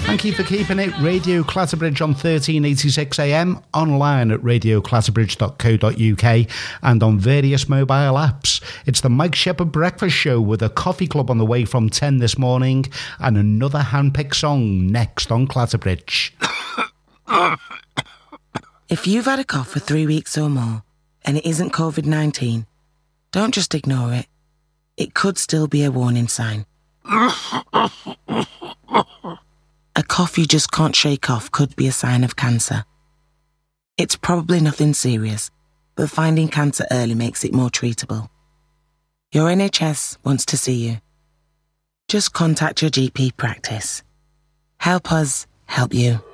Thank you for keeping it. Radio Clatterbridge on 1386 AM, online at radioclatterbridge.co.uk and on various mobile apps. It's the Mike Shepherd Breakfast Show with a coffee club on the way from 10 this morning and another handpicked song next on Clatterbridge. If you've had a cough for 3 weeks or more and it isn't COVID-19, don't just ignore it. It could still be a warning sign. A cough you just can't shake off could be a sign of cancer. It's probably nothing serious, but finding cancer early makes it more treatable. Your NHS wants to see you. Just contact your GP practice. Help us help you.